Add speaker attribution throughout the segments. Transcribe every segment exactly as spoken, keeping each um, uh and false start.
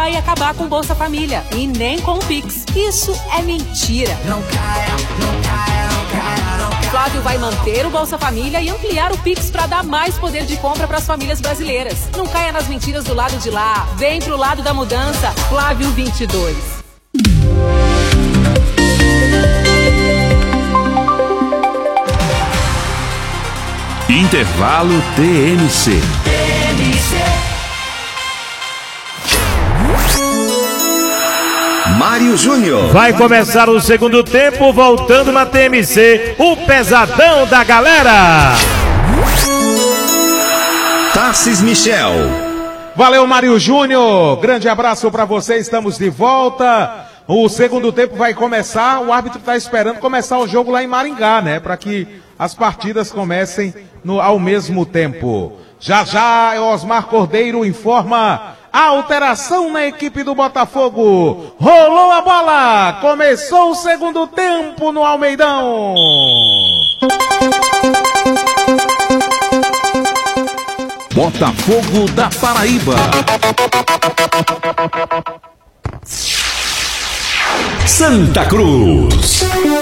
Speaker 1: vai acabar com o Bolsa Família e nem com o Pix. Isso é mentira.
Speaker 2: Não caia, não caia, não caia, não caia.
Speaker 1: Flávio vai manter o Bolsa Família e ampliar o Pix para dar mais poder de compra para as famílias brasileiras. Não caia nas mentiras do lado de lá. Vem pro lado da mudança. Flávio vinte e dois.
Speaker 3: Intervalo T M C.
Speaker 2: T M C.
Speaker 3: Mário Júnior.
Speaker 4: Vai começar o segundo tempo, voltando na T M C, o pesadão da galera.
Speaker 3: Tarcis Michel.
Speaker 5: Valeu, Mário Júnior. Grande abraço para você, estamos de volta. O segundo tempo vai começar, o árbitro está esperando começar o jogo lá em Maringá, né? Para que as partidas comecem no, ao mesmo tempo. Já já, Osmar Cordeiro informa a alteração na equipe do Botafogo. Rolou a bola, começou o segundo tempo no Almeidão.
Speaker 3: Botafogo da Paraíba. Santa Cruz.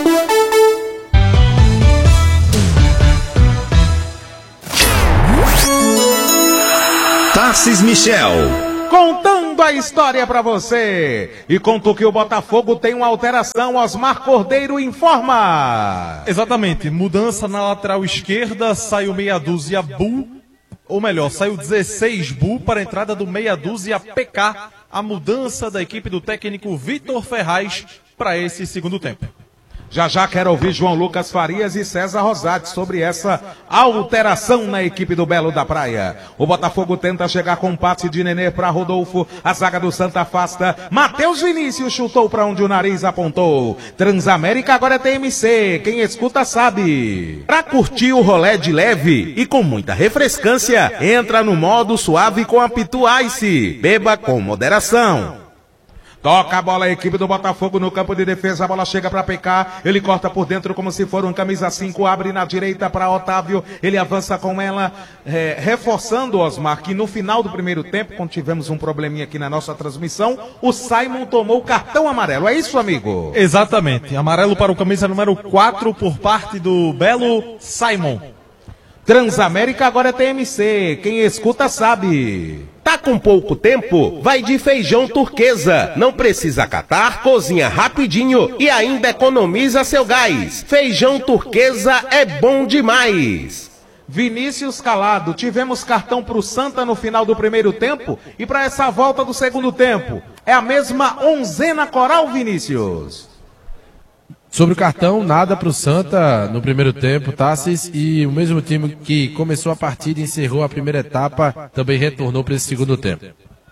Speaker 3: Tarcis Michel.
Speaker 5: Contando a história pra você. E contou que o Botafogo tem uma alteração. Osmar Cordeiro informa.
Speaker 6: Exatamente, mudança na lateral esquerda, saiu meia dúzia Bull, ou melhor, saiu dezesseis Bull para a entrada do meia dúzia P K, a mudança da equipe do técnico Vitor Ferraz para esse segundo tempo.
Speaker 5: Já já quero ouvir João Lucas Farias e César Rosati sobre essa alteração na equipe do Belo da Praia. O Botafogo tenta chegar com um passe de Nenê para Rodolfo. A zaga do Santa afasta. Matheus Vinícius chutou para onde o nariz apontou. Transamérica agora é T M C. Quem escuta sabe. Pra curtir o rolê de leve e com muita refrescância, entra no modo suave com a Pitu Ice. Beba com moderação. Toca a bola a equipe do Botafogo no campo de defesa, a bola chega para P K, ele corta por dentro como se for um camisa cinco, abre na direita para Otávio, ele avança com ela, é, reforçando, Osmar, que no final do primeiro tempo, quando tivemos um probleminha aqui na nossa transmissão, o Simon tomou o cartão amarelo, é isso, amigo?
Speaker 6: Exatamente, amarelo para o camisa número quatro por parte do Belo Simon.
Speaker 5: Transamérica agora é T M C, quem escuta sabe.
Speaker 7: Tá com pouco tempo? Vai de feijão turquesa. Não precisa catar, cozinha rapidinho e ainda economiza seu gás. Feijão turquesa é bom demais.
Speaker 5: Vinícius Calado, tivemos cartão pro Santa no final do primeiro tempo e para essa volta do segundo tempo. É a mesma onzena coral, Vinícius?
Speaker 8: Sobre o cartão, nada para o Santa no primeiro tempo, Tarcis, e o mesmo time que começou a partida e encerrou a primeira etapa também retornou para esse segundo tempo.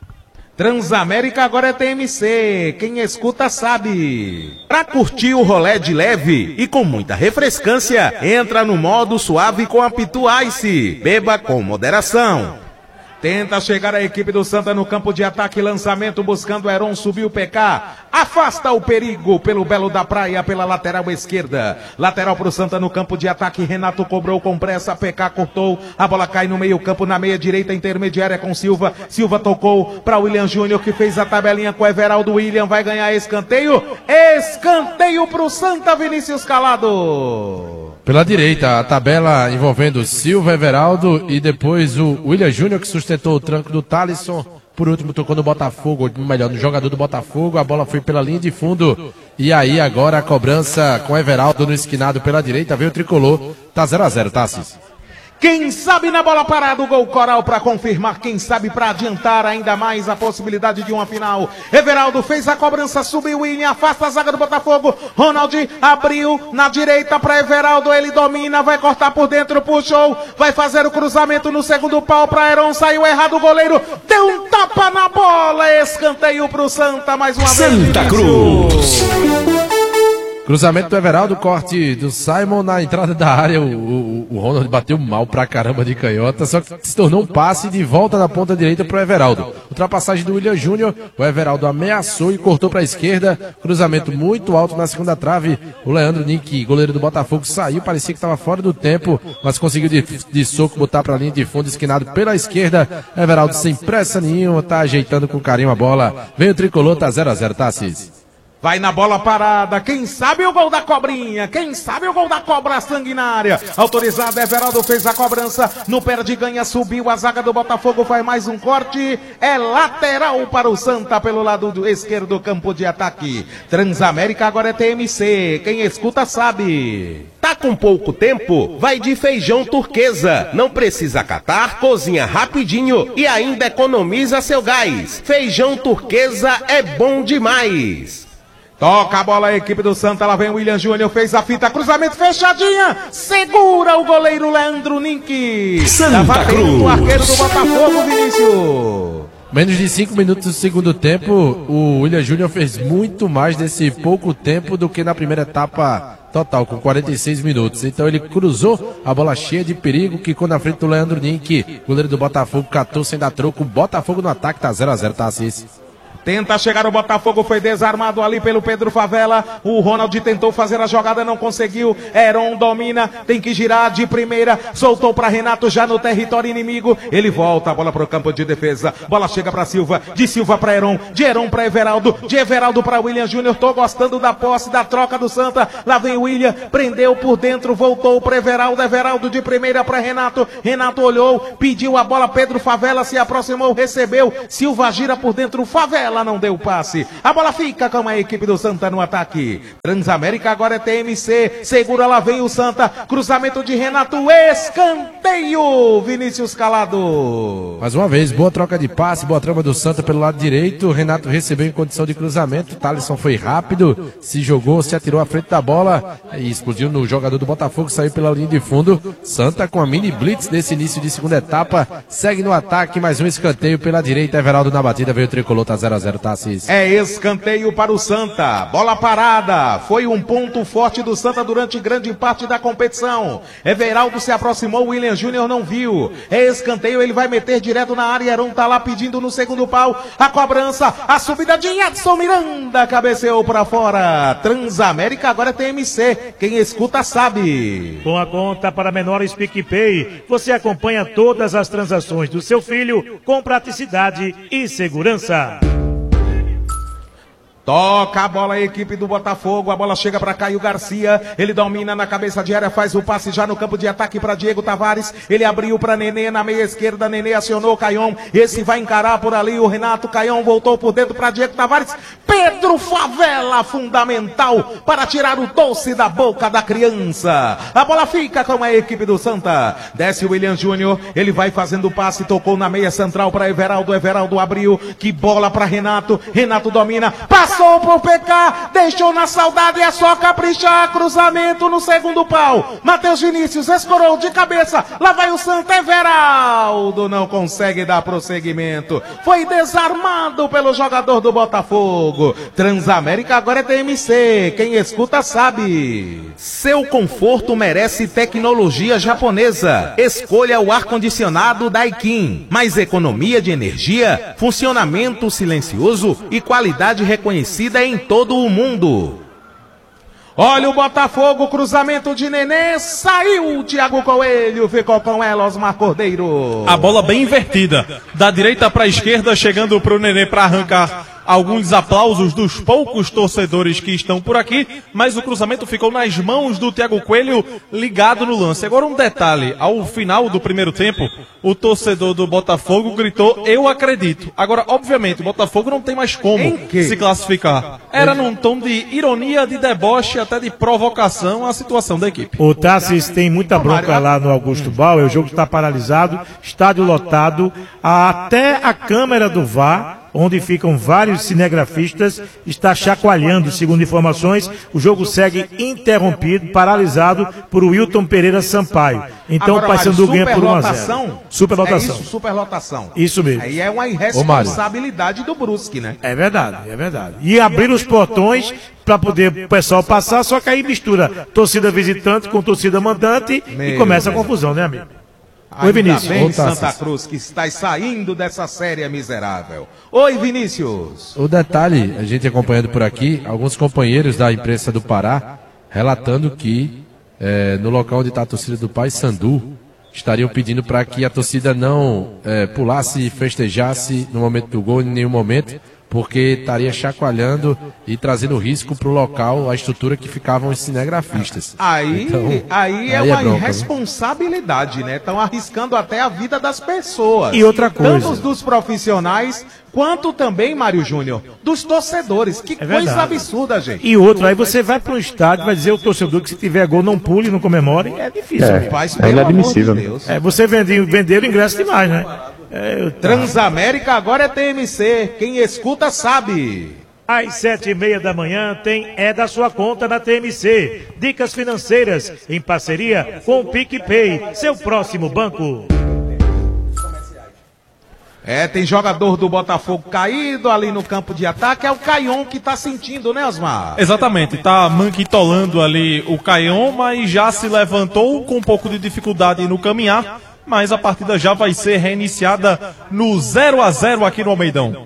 Speaker 5: Transamérica agora é T M C, quem escuta sabe. Pra curtir o rolê de leve e com muita refrescância, entra no modo suave com a Pitu Ice. Beba com moderação. Tenta chegar a equipe do Santa no campo de ataque, lançamento buscando Heron, subiu o P K, afasta o perigo pelo Belo da Praia, pela lateral esquerda, lateral pro Santa no campo de ataque, Renato cobrou com pressa, P K cortou, a bola cai no meio campo, na meia direita intermediária com Silva, Silva tocou para William Júnior, que fez a tabelinha com Everaldo, William vai ganhar escanteio, escanteio pro Santa, Vinícius Calado.
Speaker 8: Pela direita, a tabela envolvendo Silva, Everaldo e depois o William Júnior, que sustentou o tranco do Thalisson. Por último, tocou no Botafogo, ou melhor, no jogador do Botafogo. A bola foi pela linha de fundo. E aí, agora a cobrança com Everaldo no esquinado pela direita. Veio o tricolor. Tá zero a zero, Tarcis.
Speaker 5: Quem sabe na bola parada, o gol coral para confirmar, quem sabe para adiantar ainda mais a possibilidade de uma final. Everaldo fez a cobrança, subiu o William, afasta a zaga do Botafogo. Ronald abriu na direita para Everaldo, ele domina, vai cortar por dentro, puxou, vai fazer o cruzamento no segundo pau para Heron, saiu errado o goleiro, deu um tapa na bola, escanteio pro Santa mais uma vez.
Speaker 3: Santa Cruz.
Speaker 8: Cruzamento do Everaldo, corte do Simon na entrada da área. O, o, o Ronald bateu mal pra caramba de canhota, só que se tornou um passe de volta da ponta direita pro Everaldo. Ultrapassagem do William Júnior, o Everaldo ameaçou e cortou pra esquerda. Cruzamento muito alto na segunda trave. O Leandro Nick, goleiro do Botafogo, saiu, parecia que estava fora do tempo, mas conseguiu de, de soco botar pra linha de fundo, esquinado pela esquerda. Everaldo sem pressa nenhuma, tá ajeitando com carinho a bola. Vem o tricolor, tá zero a zero, tá, Cis?
Speaker 5: Vai na bola parada, quem sabe o gol da cobrinha, quem sabe o gol da cobra sanguinária. Autorizado, Everaldo fez a cobrança, no perde ganha, subiu a zaga do Botafogo, faz mais um corte, é lateral para o Santa pelo lado do esquerdo do campo de ataque. Transamérica agora é T M C, quem escuta sabe.
Speaker 7: Tá com pouco tempo? Vai de feijão turquesa. Não precisa catar, cozinha rapidinho e ainda economiza seu gás. Feijão turquesa é bom demais.
Speaker 5: Toca a bola a equipe do Santa, lá vem o William Júnior, fez a fita, cruzamento fechadinha, segura o goleiro Leandro Nink.
Speaker 3: Santa Cruz.
Speaker 5: O arqueiro do Botafogo, Vinícius.
Speaker 8: Menos de cinco minutos do segundo tempo, o William Júnior fez muito mais nesse pouco tempo do que na primeira etapa total, com quarenta e seis minutos. Então ele cruzou a bola cheia de perigo, quicou na frente do Leandro Nink, goleiro do Botafogo, catou sem dar troco, Botafogo no ataque, tá zero a zero, tá, Assis?
Speaker 5: Tenta chegar o Botafogo, foi desarmado ali pelo Pedro Favela. O Ronald tentou fazer a jogada, não conseguiu. Heron domina, tem que girar de primeira. Soltou para Renato já no território inimigo. Ele volta a bola para o campo de defesa. Bola chega para Silva, de Silva para Heron, de Heron para Everaldo, de Everaldo para William Júnior. Tô gostando da posse, da troca do Santa. Lá vem o William, prendeu por dentro, voltou para Everaldo. Everaldo de primeira para Renato. Renato olhou, pediu a bola. Pedro Favela se aproximou, recebeu. Silva gira por dentro, Favela. Ela não deu passe, a bola fica com a equipe do Santa no ataque. Transamérica agora é T M C, segura, lá vem o Santa, cruzamento de Renato, escanteio, Vinícius Calado.
Speaker 8: Mais uma vez, boa troca de passe, boa trama do Santa pelo lado direito. Renato recebeu em condição de cruzamento, Thalisson foi rápido, se jogou, se atirou à frente da bola e explodiu no jogador do Botafogo, saiu pela linha de fundo. Santa com a mini blitz desse início de segunda etapa, segue no ataque, mais um escanteio pela direita. Everaldo na batida, veio o tricolor, tá zero a zero, tá, Cis?
Speaker 5: É escanteio para o Santa, bola parada, foi um ponto forte do Santa durante grande parte da competição. Everaldo se aproximou, William Júnior não viu, é escanteio, ele vai meter direto na área. Heron tá lá pedindo no segundo pau, a cobrança, a subida de Edson Miranda, cabeceou para fora. Transamérica agora é T M C, quem escuta sabe.
Speaker 4: Com a conta para menores PicPay, você acompanha todas as transações do seu filho com praticidade e segurança.
Speaker 5: Toca a bola a equipe do Botafogo, a bola chega para Caio Garcia, ele domina na cabeça de área, faz o passe já no campo de ataque para Diego Tavares, ele abriu para Nenê na meia esquerda, Nenê acionou Caion, esse vai encarar por ali o Renato, Caion voltou por dentro para Diego Tavares, Pedro Favela, fundamental para tirar o doce da boca da criança. A bola fica com a equipe do Santa, desce o William Júnior, ele vai fazendo o passe, tocou na meia central para Everaldo, Everaldo abriu, que bola para Renato, Renato domina, passa Passou pro P K, deixou na saudade, é só caprichar, cruzamento no segundo pau. Matheus Vinícius escorou de cabeça, lá vai o Santa, Everaldo não consegue dar prosseguimento. Foi desarmado pelo jogador do Botafogo. Transamérica agora é T M C, quem escuta sabe.
Speaker 7: Seu conforto merece tecnologia japonesa. Escolha o ar-condicionado Daikin. Mais economia de energia, funcionamento silencioso e qualidade reconhecida em todo o mundo.
Speaker 5: Olha o Botafogo, cruzamento de Nenê, saiu o Thiago Coelho, ficou com ela Osmar Cordeiro.
Speaker 6: A bola bem invertida, da direita para a esquerda, chegando para o Nenê para arrancar. Alguns aplausos dos poucos torcedores que estão por aqui, mas o cruzamento ficou nas mãos do Thiago Coelho, ligado no lance. Agora um detalhe, ao final do primeiro tempo, o torcedor do Botafogo gritou, eu acredito. Agora, obviamente, o Botafogo não tem mais como se classificar. Era num tom de ironia, de deboche, até de provocação à situação da equipe.
Speaker 4: O Tassis tem muita bronca lá no Augusto Bauer, o jogo está paralisado, estádio lotado, até a câmera do V A R onde ficam vários cinegrafistas, está chacoalhando, segundo informações. O jogo segue interrompido, paralisado por Wilton Pereira Sampaio. Então
Speaker 5: Agora,
Speaker 4: o Paysandu ganha por um a zero.
Speaker 5: superlotação?
Speaker 4: Superlotação.
Speaker 5: É isso, superlotação.
Speaker 4: Isso mesmo.
Speaker 5: Aí é uma irresponsabilidade do Brusque, né?
Speaker 4: É verdade, é verdade. E abrir os portões para poder o pessoal passar, só que aí mistura torcida visitante com torcida mandante
Speaker 5: Meu
Speaker 4: e começa a
Speaker 5: Deus.
Speaker 4: confusão, né, amigo? Oi,
Speaker 5: Ainda
Speaker 4: Vinícius.
Speaker 5: bem,
Speaker 8: Ô, Tassis.
Speaker 5: Santa Cruz, que está saindo dessa série miserável. Oi, Vinícius.
Speaker 8: O detalhe, a gente acompanhando por aqui, alguns companheiros da imprensa do Pará relatando que eh, no local onde está a torcida do Paysandu estariam pedindo para que a torcida não eh, pulasse e festejasse no momento do gol em nenhum momento, porque estaria chacoalhando e trazendo risco para o local, a estrutura que ficavam os cinegrafistas.
Speaker 5: Aí,
Speaker 8: Então,
Speaker 5: aí é
Speaker 8: aí é
Speaker 5: uma
Speaker 8: bronca, né?
Speaker 5: irresponsabilidade, né? Estão arriscando até a vida das pessoas.
Speaker 4: E outra coisa.
Speaker 5: Tanto dos profissionais, quanto também, Mário Júnior, dos torcedores. Que coisa
Speaker 4: verdade.
Speaker 5: absurda, gente.
Speaker 4: E outro, aí você vai para um estádio, vai dizer ao torcedor que se tiver gol não pule, não comemore, é difícil.
Speaker 9: É.
Speaker 4: né?
Speaker 5: Rapaz,
Speaker 9: É
Speaker 5: pelo
Speaker 9: inadmissível.
Speaker 5: amor de Deus.
Speaker 4: É, você vende, vendeu o ingresso demais, né? É, eu-
Speaker 5: Transamérica agora é T M C. Quem escuta sabe.
Speaker 4: Às sete e meia da manhã tem É da Sua Conta na T M C. Dicas financeiras em parceria com o PicPay, seu próximo banco.
Speaker 5: É, tem jogador do Botafogo caído ali no campo de ataque. É o Caion que tá sentindo, né, Osmar?
Speaker 6: Exatamente, tá manquitolando ali o Caion, mas já se levantou com um pouco de dificuldade no caminhar, mas a partida já vai ser reiniciada no zero a zero aqui no Almeidão.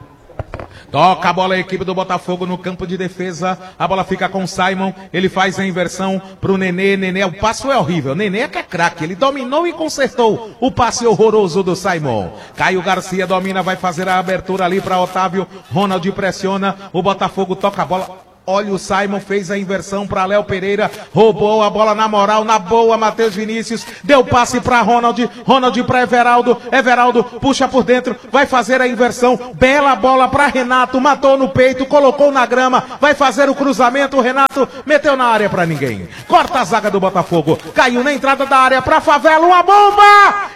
Speaker 5: Toca a bola a equipe do Botafogo no campo de defesa. A bola fica com o Simon. Ele faz a inversão pro Nenê. Nenê, o passe é horrível. Nenê é que é craque. Ele dominou e consertou o passe horroroso do Simon. Caio Garcia domina, vai fazer a abertura ali para Otávio. Ronald pressiona. O Botafogo toca a bola. Olha, o Simon fez a inversão para Léo Pereira, roubou a bola na moral, na boa, Matheus Vinícius, deu passe para Ronald, Ronald para Everaldo, Everaldo puxa por dentro, vai fazer a inversão, bela bola para Renato, matou no peito, colocou na grama, vai fazer o cruzamento, o Renato meteu na área para ninguém. Corta a zaga do Botafogo, caiu na entrada da área para Favela, uma bomba,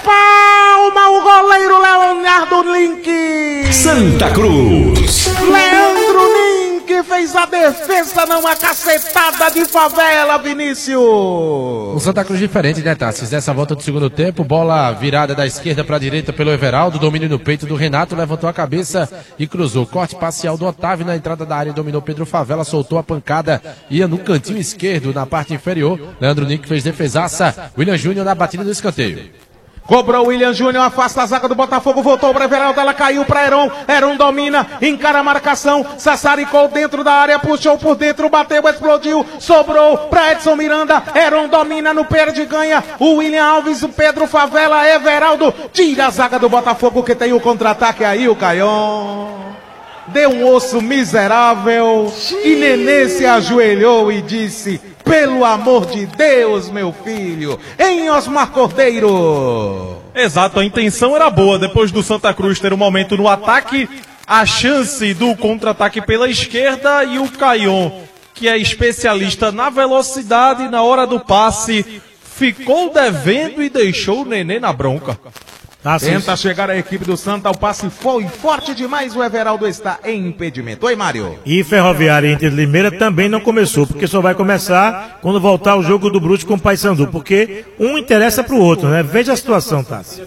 Speaker 5: espalma o goleiro Leonardo Link.
Speaker 3: Santa Cruz.
Speaker 5: Leandro Link fez a defesa numa cacetada de Favela, Vinícius.
Speaker 8: Um Santa Cruz diferente, né, Tassis? Nessa volta do segundo tempo, bola virada da esquerda para a direita pelo Everaldo, domínio no peito do Renato, levantou a cabeça e cruzou. Corte parcial do Otávio na entrada da área, dominou Pedro Favela, soltou a pancada, ia no cantinho esquerdo, na parte inferior. Leandro Nick fez defesaça, William Júnior na batida do escanteio.
Speaker 5: Cobrou o William Júnior, afasta a zaga do Botafogo, voltou para Everaldo, ela caiu para Heron, Heron domina, encara a marcação, sassaricou dentro da área, puxou por dentro, bateu, explodiu, sobrou para Edson Miranda, Heron domina, no perde, ganha, o William Alves, o Pedro Favela, Everaldo, tira a zaga do Botafogo que tem o contra-ataque aí, o Caion. Deu um osso miserável e Nenê se ajoelhou e disse: pelo amor de Deus, meu filho, em Osmar Cordeiro.
Speaker 6: Exato, a intenção era boa, depois do Santa Cruz ter um momento no ataque, a chance do contra-ataque pela esquerda e o Caion, que é especialista na velocidade na hora do passe, ficou devendo e deixou o Nenê na bronca.
Speaker 5: Tenta chegar a equipe do Santa, o passe foi forte demais, o Everaldo está em impedimento. Oi, Mário.
Speaker 4: E Ferroviária Inter de Limeira também não começou, porque só vai começar quando voltar o jogo do Brusque com o Paysandu, porque um interessa pro outro, né? Veja a situação, Tassi.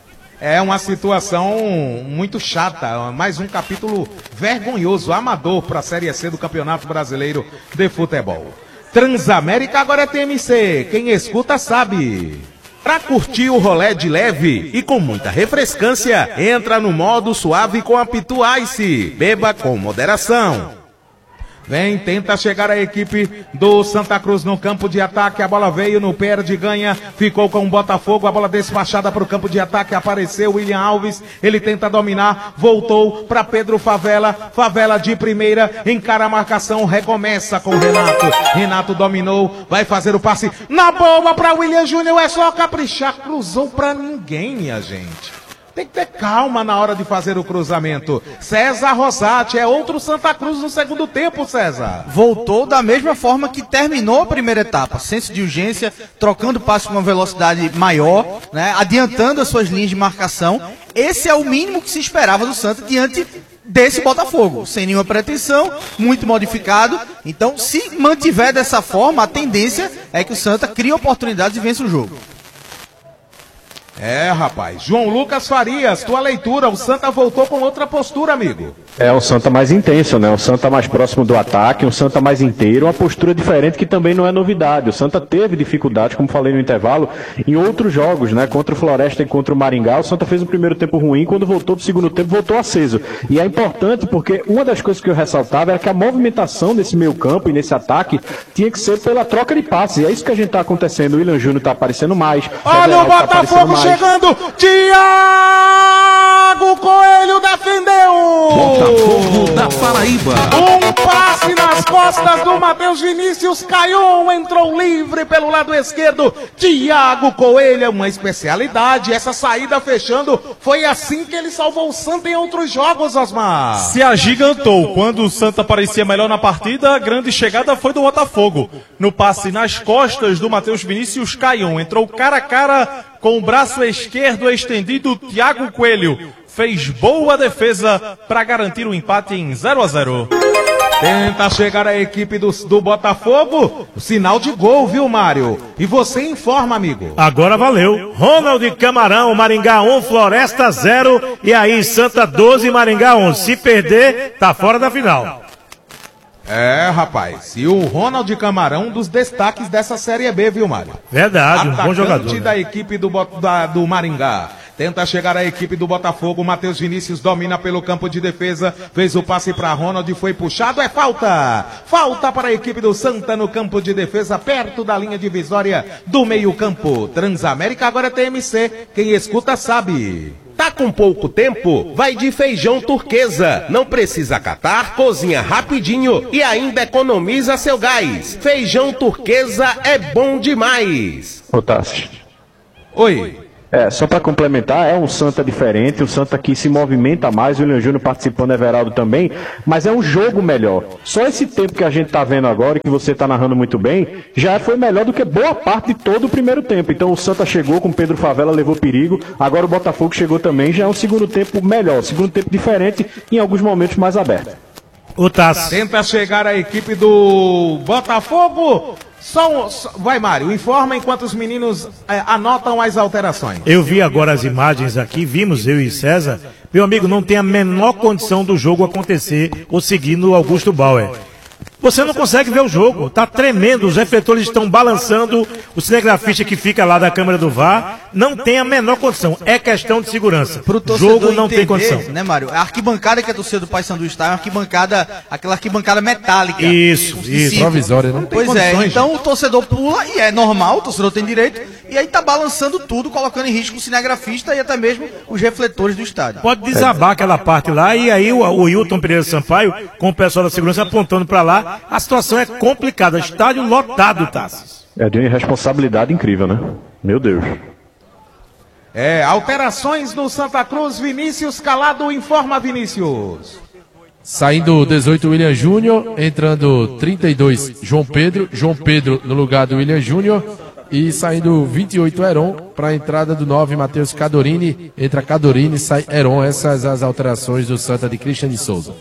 Speaker 5: É uma situação muito chata, mais um capítulo vergonhoso, amador para a Série C do Campeonato Brasileiro de Futebol. Transamérica agora é T M C, quem escuta sabe. Pra curtir o rolê de leve e com muita refrescância, entra no modo suave com a Pitu Ice. Beba com moderação. Vem, tenta chegar a equipe do Santa Cruz no campo de ataque. A bola veio no perde, ganha. Ficou com o Botafogo. A bola despachada para o campo de ataque. Apareceu o William Alves. Ele tenta dominar. Voltou para Pedro Favela. Favela de primeira. Encara a marcação. Recomeça com o Renato. Renato dominou. Vai fazer o passe na boa para William Júnior. É só caprichar. Cruzou para ninguém, minha gente. Tem que ter calma na hora de fazer o cruzamento. César Rosati, é outro Santa Cruz no segundo tempo, César.
Speaker 9: Voltou da mesma forma que terminou a primeira etapa. Senso de urgência, trocando passo com uma velocidade maior, né, adiantando as suas linhas de marcação. Esse é o mínimo que se esperava do Santa diante desse Botafogo. Sem nenhuma pretensão, muito modificado. Então, se mantiver dessa forma, a tendência é que o Santa crie oportunidades e vença o jogo.
Speaker 5: É, rapaz. João Lucas Farias, tua leitura. O Santa voltou com outra postura, amigo.
Speaker 10: É, o Santa mais intenso, né? O Santa mais próximo do ataque, um Santa mais inteiro, uma postura diferente que também não é novidade. O Santa teve dificuldades, como falei no intervalo, em outros jogos, né? Contra o Floresta e contra o Maringá, o Santa fez um primeiro tempo ruim, quando voltou pro segundo tempo, voltou aceso. E é importante porque uma das coisas que eu ressaltava era que a movimentação nesse meio campo e nesse ataque tinha que ser pela troca de passes. E é isso que a gente tá acontecendo. O William Júnior tá aparecendo mais.
Speaker 5: Olha o Botafogo tá chegando! Thiago Coelho defendeu!
Speaker 7: Botafogo da Paraíba.
Speaker 5: Um passe nas costas do Matheus Vinícius Caion, entrou livre pelo lado esquerdo. Thiago Coelho é uma especialidade. Essa saída fechando, foi assim que ele salvou o Santa em outros jogos, Osmar.
Speaker 6: Se agigantou. Quando o Santa parecia melhor na partida, a grande chegada foi do Botafogo. No passe nas costas do Matheus Vinícius Caion, entrou cara a cara com o braço esquerdo estendido. Thiago Coelho fez boa defesa para garantir o empate em zero a zero.
Speaker 5: Tenta chegar a equipe do, do Botafogo. Sinal de gol, viu, Mário? E você informa, amigo.
Speaker 4: Agora valeu. Ronald Camarão, Maringá um, Floresta zero. E aí, Santa doze, Maringá um. Se perder, tá fora da final.
Speaker 5: É, rapaz. E o Ronald Camarão, um dos destaques dessa Série B, viu, Mário?
Speaker 4: Verdade, um bom jogador.
Speaker 5: Atacante da equipe do, da, do Maringá. Tenta chegar a equipe do Botafogo. Matheus Vinícius domina pelo campo de defesa. Fez o passe para Ronald, foi puxado. É falta. Falta para a equipe do Santa no campo de defesa, perto da linha divisória do meio campo. Transamérica agora é T M C. Quem escuta sabe.
Speaker 7: Tá com pouco tempo? Vai de feijão turquesa. Não precisa catar, cozinha rapidinho e ainda economiza seu gás. Feijão turquesa é bom demais.
Speaker 10: Ô, Tassi.
Speaker 5: Oi.
Speaker 10: É, só para complementar, é um Santa diferente, um Santa que se movimenta mais, o William Júnior participando, Everaldo também, mas é um jogo melhor. Só esse tempo que a gente tá vendo agora, e que você tá narrando muito bem, já foi melhor do que boa parte de todo o primeiro tempo. Então o Santa chegou com Pedro Favela, levou perigo, agora o Botafogo chegou também, já é um segundo tempo melhor, segundo tempo diferente, em alguns momentos mais aberto.
Speaker 4: O Tassi.
Speaker 5: Tenta chegar a equipe do Botafogo. Só, só, vai, Mário, informa enquanto os meninos é, anotam as alterações.
Speaker 4: Eu vi agora as imagens aqui, vimos eu e César. Meu amigo, não tem a menor condição do jogo acontecer ou seguir no Augusto Bauer. Você não consegue ver o jogo, tá tremendo, os refletores estão balançando, o cinegrafista que fica lá da câmera do V A R não tem a menor condição, é questão de segurança.
Speaker 9: Pro
Speaker 4: jogo não
Speaker 9: entender,
Speaker 4: tem condição.
Speaker 9: Né, Mário? A arquibancada que é torcida do Paysandu está é uma arquibancada, aquela arquibancada metálica.
Speaker 4: Isso, isso.
Speaker 8: Provisória, né?
Speaker 9: Pois é, então o torcedor pula, e é normal, o torcedor tem direito, e aí tá balançando tudo, colocando em risco o cinegrafista e até mesmo os refletores do estádio.
Speaker 4: Pode desabar aquela parte lá, e aí o, o Hilton Pereira Sampaio, com o pessoal da segurança apontando para lá, a situação é complicada, estádio lotado, Tassis.
Speaker 10: É de uma irresponsabilidade incrível, né? Meu Deus.
Speaker 5: É, alterações no Santa Cruz, Vinícius Calado, informa Vinícius.
Speaker 8: Saindo dezoito, William Júnior, entrando trinta e dois, João Pedro, João Pedro no lugar do William Júnior, e saindo vinte e oito, Heron, para a entrada do nove, Matheus Cadorini, entra Cadorini, sai Heron. Essas as alterações do Santa de Christian de Souza.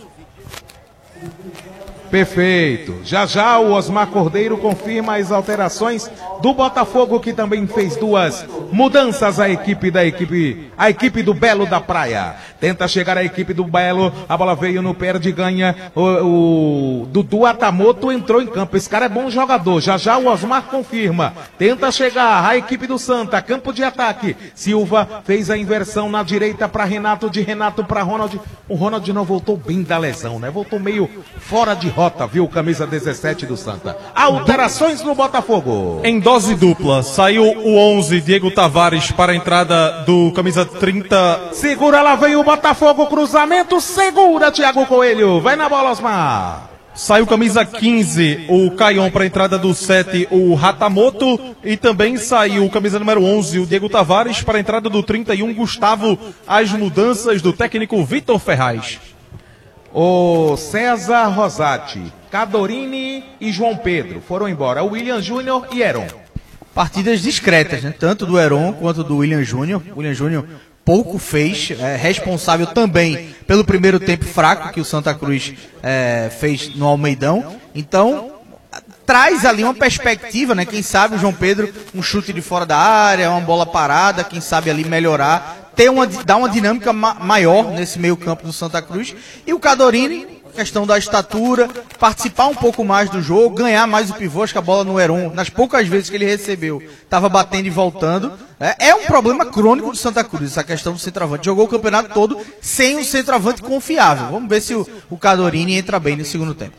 Speaker 5: Perfeito. Já já o Osmar Cordeiro confirma as alterações do Botafogo, que também fez duas mudanças à equipe da equipe, a equipe do Belo da Praia. Tenta chegar a equipe do Belo, a bola veio no perde, ganha. O, o Dudu Atamoto entrou em campo. Esse cara é bom jogador. Já já o Osmar confirma. Tenta chegar a equipe do Santa, campo de ataque. Silva fez a inversão na direita para Renato, de Renato para Ronald. O Ronald não voltou bem da lesão, né? Voltou meio fora de rota, viu? Camisa dezessete do Santa. Alterações no Botafogo.
Speaker 6: Em dose dupla, saiu o onze, Diego Tavares, para a entrada do camisa trinta.
Speaker 5: Segura, lá vem o Botafogo, cruzamento, segura, Thiago Coelho. Vai na bola, Osmar.
Speaker 6: Saiu camisa quinze, o Caion para a entrada do sete, o Ratamoto. E também saiu camisa número onze, o Diego Tavares, para a entrada do trinta e um, Gustavo. As mudanças do técnico Vitor Ferraz.
Speaker 5: O César Rosati, Cadorini e João Pedro foram embora. William Júnior e Heron.
Speaker 9: Partidas discretas, né? Tanto do Heron quanto do William Júnior. William Júnior pouco fez, é responsável também pelo primeiro tempo fraco que o Santa Cruz é, fez no Almeidão. Então, traz ali uma perspectiva, né? Quem sabe o João Pedro, um chute de fora da área, uma bola parada, quem sabe ali melhorar, ter uma, dar uma dinâmica ma maior nesse meio campo do Santa Cruz. E o Cadorini, questão da estatura, participar um pouco mais do jogo, ganhar mais o pivô, acho que a bola no Heron, nas poucas vezes que ele recebeu, estava batendo e voltando. É, é um problema crônico do Santa Cruz, essa questão do centroavante. Jogou o campeonato todo sem um centroavante confiável. Vamos ver se o, o Cadorini entra bem no segundo tempo.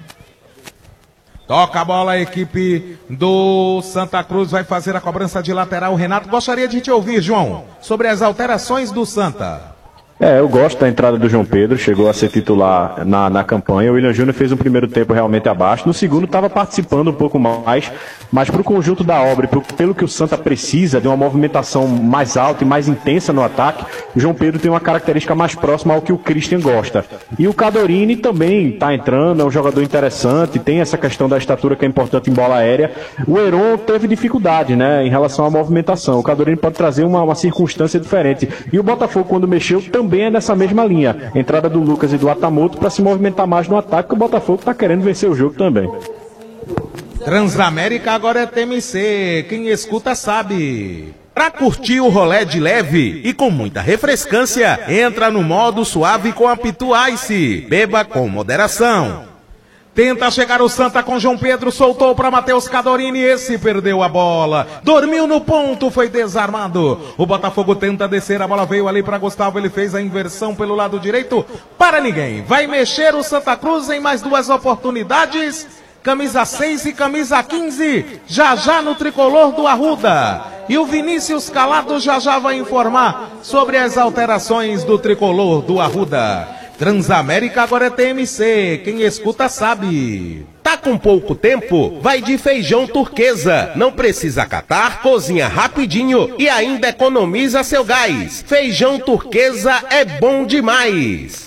Speaker 5: Toca a bola a equipe do Santa Cruz, vai fazer a cobrança de lateral. Renato, gostaria de te ouvir, João, sobre as alterações do Santa.
Speaker 10: É, eu gosto da entrada do João Pedro, chegou a ser titular na, na campanha. O William Júnior fez um primeiro tempo realmente abaixo, no segundo estava participando um pouco mais, mas para o conjunto da obra, pro, pelo que o Santa precisa, de uma movimentação mais alta e mais intensa no ataque, o João Pedro tem uma característica mais próxima ao que o Christian gosta. E o Cadorini também está entrando, é um jogador interessante, tem essa questão da estatura que é importante em bola aérea. O Heron teve dificuldade, né, em relação à movimentação. O Cadorini pode trazer uma, uma circunstância diferente. E o Botafogo, quando mexeu, também é nessa mesma linha. Entrada do Lucas e do Atamoto para se movimentar mais no ataque, que o Botafogo está querendo vencer o jogo também.
Speaker 5: Transamérica agora é T M C, quem escuta sabe. Pra curtir o rolê de leve e com muita refrescância, entra no modo suave com a Pitu Ice. Beba com moderação. Tenta chegar o Santa com João Pedro, soltou para Matheus Cadorini, esse perdeu a bola, dormiu no ponto, foi desarmado. O Botafogo tenta descer, a bola veio ali para Gustavo, ele fez a inversão pelo lado direito, para ninguém. Vai mexer o Santa Cruz em mais duas oportunidades, camisa seis e camisa quinze, já já no tricolor do Arruda. E o Vinícius Calado já já vai informar sobre as alterações do tricolor do Arruda. Transamérica agora é T M C, quem escuta sabe.
Speaker 7: Tá com pouco tempo? Vai de feijão turquesa. Não precisa catar, cozinha rapidinho e ainda economiza seu gás. Feijão turquesa é bom demais.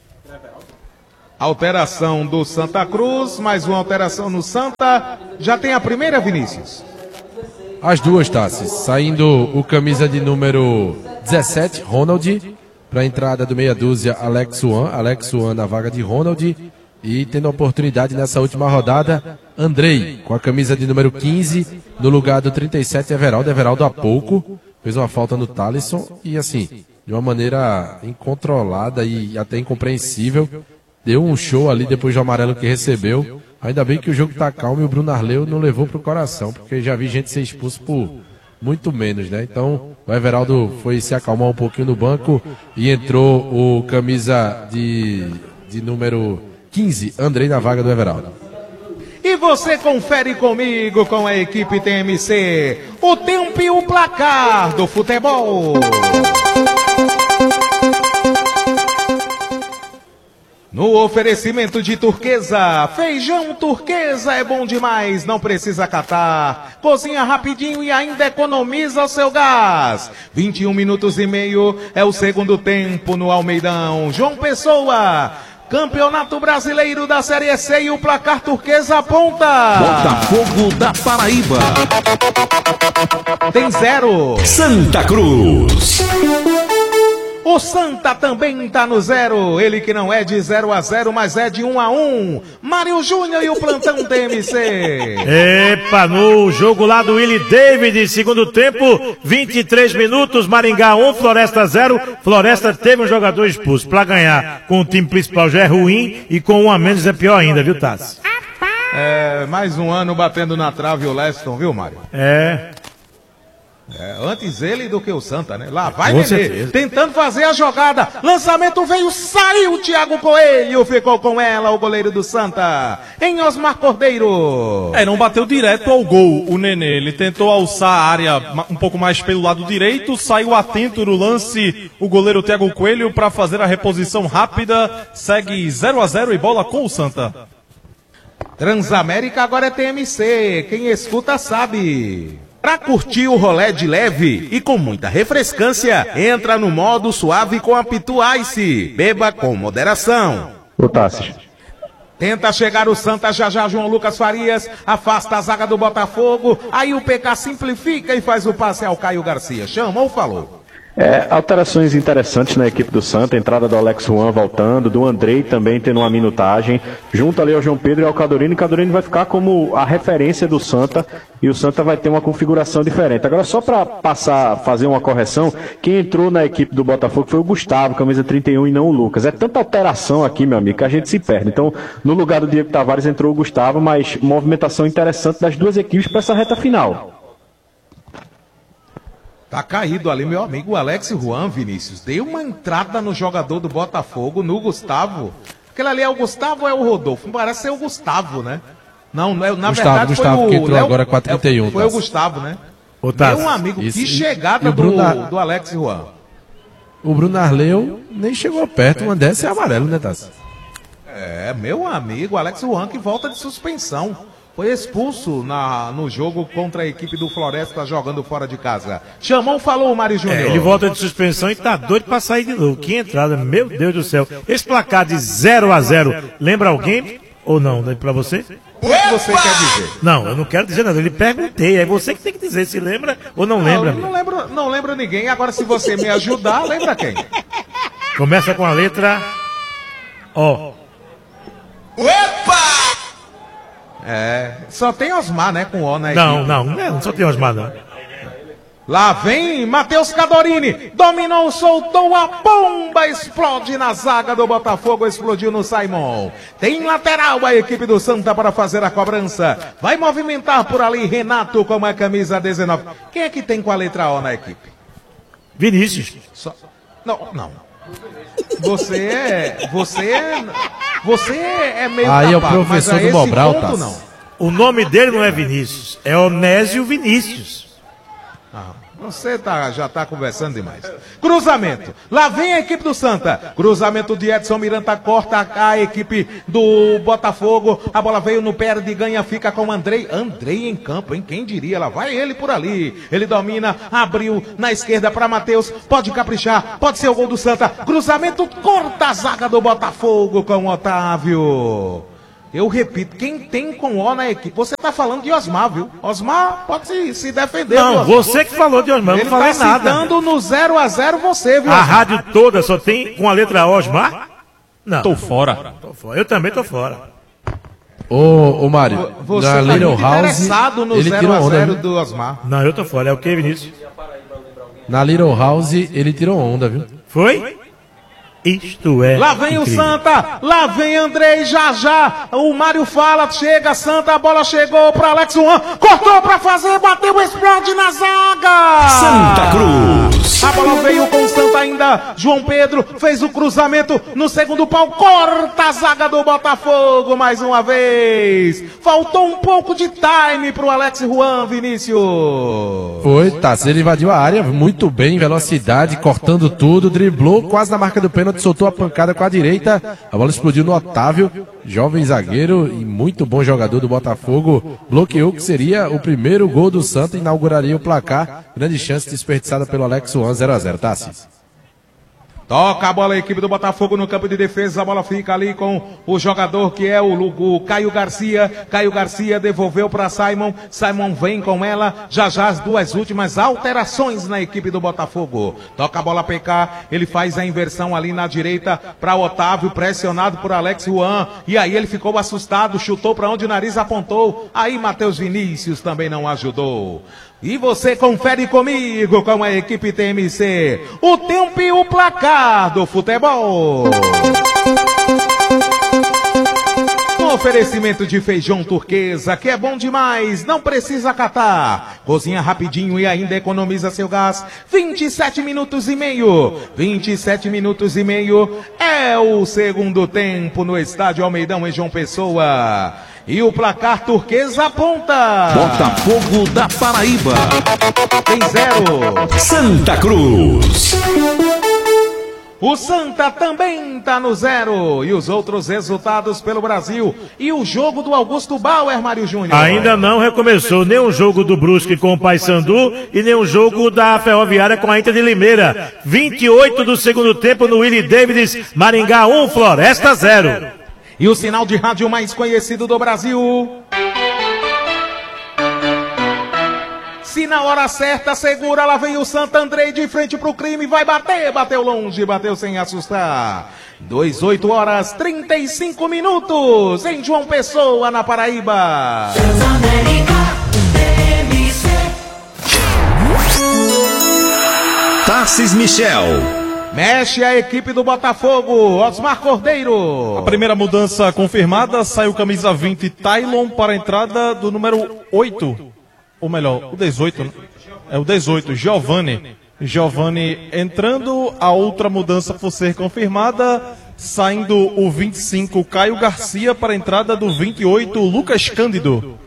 Speaker 5: Alteração do Santa Cruz, mais uma alteração no Santa. Já tem a primeira, Vinícius?
Speaker 8: As duas, Tassis. Saindo o camisa de número dezessete, Ronald. Para a entrada do meia dúzia, Alex Juan. Alex Juan na vaga de Ronald. E tendo a oportunidade nessa última rodada, Andrei, com a camisa de número quinze, no lugar do trinta e sete, Everaldo. Everaldo há pouco fez uma falta no Thalisson. E assim, de uma maneira incontrolada e até incompreensível, deu um show ali depois do amarelo que recebeu. Ainda bem que o jogo tá calmo e o Bruno Arleu não levou pro coração, porque já vi gente ser expulso por muito menos, né? Então, o Everaldo foi se acalmar um pouquinho no banco e entrou o camisa de, de número quinze, Andrei, na vaga do Everaldo.
Speaker 5: E você confere comigo com a equipe T M C, o tempo e o placar do futebol. No oferecimento de Turquesa, feijão Turquesa é bom demais, não precisa catar. Cozinha rapidinho e ainda economiza o seu gás. vinte e um minutos e meio é o segundo tempo no Almeidão. João Pessoa, Campeonato Brasileiro da Série C e o placar Turquesa aponta.
Speaker 3: Botafogo da Paraíba.
Speaker 5: Tem zero.
Speaker 3: Santa Cruz.
Speaker 5: O Santa também tá no zero, ele que não é de zero a zero, mas é de um a um. Mário Júnior e o plantão T M C.
Speaker 4: Epa, no jogo lá do Willie David, segundo tempo, vinte e três minutos, Maringá um, Floresta zero. Floresta teve um jogador expulso. Pra ganhar com o time principal já é ruim e com um a menos é pior ainda, viu, Tassi?
Speaker 5: É, mais um ano batendo na trave o Leston, viu, Mário?
Speaker 4: É.
Speaker 5: É, antes ele do que o Santa, né? Lá vai Nenê, tentando fazer a jogada. Lançamento veio, saiu o Thiago Coelho, ficou com ela o goleiro do Santa, em Osmar Cordeiro.
Speaker 6: É, não bateu direto ao gol o Nenê. Ele tentou alçar a área um pouco mais pelo lado direito, saiu atento no lance o goleiro Thiago Coelho para fazer a reposição rápida. Segue zero a zero e bola com o Santa.
Speaker 5: Transamérica agora é T M C, quem escuta sabe. Pra curtir o rolê de leve e com muita refrescância, entra no modo suave com a Pitu Ice. Beba com moderação.
Speaker 10: Ô, Tassi.
Speaker 5: Tenta chegar o Santa já já, João Lucas Farias, afasta a zaga do Botafogo, aí o P K simplifica e faz o passe ao Caio Garcia. Chama ou falou?
Speaker 10: É, alterações interessantes na equipe do Santa, entrada do Alex Juan voltando, do Andrei também tendo uma minutagem, junto ali ao João Pedro e ao Cadorino, e Cadorino vai ficar como a referência do Santa, e o Santa vai ter uma configuração diferente. Agora, só para passar, fazer uma correção, quem entrou na equipe do Botafogo foi o Gustavo, camisa trinta e um, e não o Lucas. É tanta alteração aqui, meu amigo, que a gente se perde. Então, no lugar do Diego Tavares entrou o Gustavo, mas movimentação interessante das duas equipes para essa reta final.
Speaker 5: Tá caído ali, meu amigo Alex Juan, Vinícius. Deu uma entrada no jogador do Botafogo, no Gustavo. Aquele ali é o Gustavo ou é o Rodolfo? Parece ser o Gustavo, né? Não, na
Speaker 8: Gustavo,
Speaker 5: verdade
Speaker 8: Gustavo,
Speaker 5: foi o...
Speaker 8: que entrou
Speaker 5: Léo,
Speaker 8: agora com a trinta e um.
Speaker 5: Foi
Speaker 8: tá?
Speaker 5: o Gustavo, né?
Speaker 4: Ô, Tassi.
Speaker 5: Meu amigo,
Speaker 8: Isso,
Speaker 5: que
Speaker 8: e-
Speaker 5: chegada
Speaker 8: e o
Speaker 5: do,
Speaker 8: Bruno-
Speaker 5: do Alex Juan.
Speaker 8: O Bruno Arleu nem chegou perto, uma dessa é amarelo, né, Tassi?
Speaker 5: É, meu amigo Alex Juan que volta de suspensão. Foi expulso na, no jogo contra a equipe do Floresta jogando fora de casa. Chamou, falou o Mário Júnior.
Speaker 4: É, ele volta de suspensão e tá doido pra sair de novo. Que entrada, meu Deus do céu. Esse placar de zero a zero, lembra alguém ou não? Pra você?
Speaker 5: O que você quer dizer?
Speaker 4: Não, eu não quero dizer nada. Eu lhe perguntei. É você que tem que dizer se lembra ou não, lembra.
Speaker 5: Não, não lembro, não lembro ninguém. Agora, se você me ajudar, lembra quem?
Speaker 4: Começa com a letra O.
Speaker 5: É, só tem Osmar, né, com O na
Speaker 4: Não,
Speaker 5: equipe.
Speaker 4: não, não, não só tem Osmar, não.
Speaker 5: Lá vem Matheus Cadorini, dominou, soltou a bomba, explode na zaga do Botafogo, explodiu no Simon. Tem lateral a equipe do Santa para fazer a cobrança. Vai movimentar por ali Renato com a camisa dezenove. Quem é que tem com a letra O na equipe?
Speaker 4: Vinícius.
Speaker 5: Só... Não, não. Você é, você é, você é meio
Speaker 8: Aí é o
Speaker 5: tapado, mas
Speaker 8: professor
Speaker 5: a
Speaker 8: do
Speaker 5: esse
Speaker 8: Mobral,
Speaker 5: ponto,
Speaker 8: Tassi.
Speaker 5: não.
Speaker 4: O nome dele não é Vinícius, é Onésio Vinícius.
Speaker 5: Ah, você tá, já está conversando demais. Cruzamento. Lá vem a equipe do Santa. Cruzamento de Edson Miranda, corta a equipe do Botafogo. A bola veio no pé de ganha, fica com o Andrei. Andrei em campo, hein? Quem diria? Lá vai ele por ali. Ele domina, abriu na esquerda para Matheus. Pode caprichar, pode ser o gol do Santa. Cruzamento, corta a zaga do Botafogo com o Otávio. Eu repito, quem tem com O na equipe, você tá falando de Osmar, viu? Osmar pode se, se defender.
Speaker 4: Não,
Speaker 5: viu, Osmar?
Speaker 4: você que falou de Osmar, eu
Speaker 5: Ele
Speaker 4: não falei
Speaker 5: tá
Speaker 4: nada.
Speaker 5: citando no zero a zero você, viu?
Speaker 4: A
Speaker 5: Osmar?
Speaker 4: rádio toda só tem com a letra Osmar? Não.
Speaker 6: Tô fora.
Speaker 4: Tô fora. Eu também tô fora.
Speaker 8: Ô, ô Mário,
Speaker 5: Você
Speaker 8: na
Speaker 5: tá
Speaker 8: Little
Speaker 5: muito
Speaker 8: House,
Speaker 5: interessado no
Speaker 8: ele
Speaker 5: zero
Speaker 8: tirou
Speaker 5: a
Speaker 8: onda,
Speaker 5: zero
Speaker 8: viu?
Speaker 5: do Osmar.
Speaker 4: Não, eu tô fora. É o que, Vinícius?
Speaker 8: Na Little House, ele tirou onda, viu?
Speaker 4: Foi? Isto é.
Speaker 5: Lá vem o
Speaker 4: incrível.
Speaker 5: Santa, lá vem Andrei, já já, o Mário fala, chega Santa, a bola chegou para Alex Juan, cortou para fazer, bateu, explode na zaga!
Speaker 3: Santa Cruz.
Speaker 5: A bola veio com o Santa ainda, João Pedro fez o cruzamento no segundo pau, corta a zaga do Botafogo mais uma vez. Faltou um pouco de time pro Alex Juan, Vinícius.
Speaker 8: Foi, tá, ele invadiu a área muito bem, velocidade, cortando tudo, driblou quase na marca do pênalti, soltou a pancada com a direita, a bola explodiu no Otávio, jovem zagueiro e muito bom jogador do Botafogo, bloqueou que seria o primeiro gol do Santa e inauguraria o placar, grande chance desperdiçada pelo Alex Juan, zero a zero, Tassi.
Speaker 5: Toca a bola a equipe do Botafogo no campo de defesa, a bola fica ali com o jogador que é o, o Caio Garcia, Caio Garcia devolveu para Simon, Simon vem com ela, já já as duas últimas alterações na equipe do Botafogo. Toca a bola P K, ele faz a inversão ali na direita para Otávio, pressionado por Alex Juan, e aí ele ficou assustado, chutou para onde o nariz apontou, aí Matheus Vinícius também não ajudou. E você confere comigo com a equipe T M C, o tempo e o placar do futebol. Um oferecimento de feijão turquesa, que é bom demais, não precisa catar. Cozinha rapidinho e ainda economiza seu gás. vinte e sete minutos e meio. vinte e sete minutos e meio é o segundo tempo no estádio Almeidão em João Pessoa. E o placar turquesa aponta.
Speaker 3: Botafogo da Paraíba.
Speaker 5: Tem zero.
Speaker 3: Santa Cruz.
Speaker 5: O Santa também tá no zero. E os outros resultados pelo Brasil. E o jogo do Augusto Bauer, Mário Júnior?
Speaker 4: Ainda não recomeçou nem o jogo do Brusque com o Paysandu e nem o jogo da Ferroviária com a Inter de Limeira. vinte e oito do segundo tempo no Willie Davids, Maringá um, Floresta zero.
Speaker 5: E o sinal de rádio mais conhecido do Brasil. Se na hora certa segura, lá vem o Santo André de frente pro crime, vai bater, bateu longe, bateu sem assustar. dezoito horas trinta e cinco minutos em João Pessoa, na Paraíba.
Speaker 3: Tassis Michel.
Speaker 5: Mexe a equipe do Botafogo, Osmar Cordeiro.
Speaker 6: A primeira mudança confirmada, saiu camisa vinte, Tylon, para a entrada do número oito. Ou melhor, o dezoito, né? É o dezoito, Giovani. Giovani entrando, a outra mudança por ser confirmada, saindo o vinte e cinco, Caio Garcia, para a entrada do vinte e oito, Lucas Cândido.